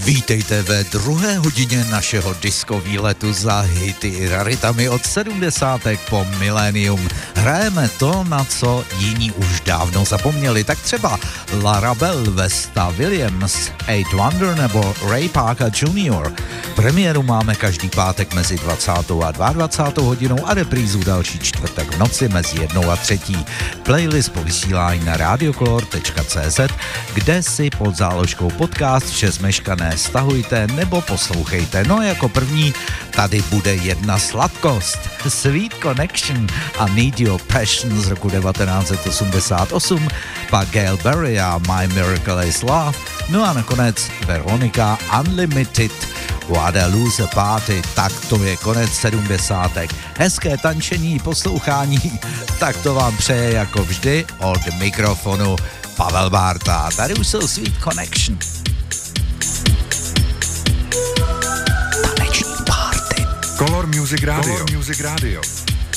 Vítejte ve druhé hodině našeho disco výletu za hity i raritami od 70. po milénium. Hrajeme to, na co jiní už dávno zapomněli, tak třeba Lara Bell, Vesta Williams, Eight Wonder nebo Ray Parker Jr. Premiéru máme každý pátek mezi 20. a 22. hodinou a reprízu další čtvrtek v noci mezi 1 a 3. Playlist po vysílání na radiocolor.cz, kde si pod záložkou podcast vše zmeškané stahujte nebo poslouchejte. No jako první tady bude jedna sladkost. Sweet Connection a Need Your Passion z roku 1988, pak Gail Berry a My Miracle is Love, no a nakonec Veronica Unlimited, Waterloo Party. Tak to je konec 70. Hezké tančení, poslouchání, tak to vám přeje jako vždy od mikrofonu Pavel Bárta. Tady už jsou Sweet Connection. Color Music Radio. Color Music Radio.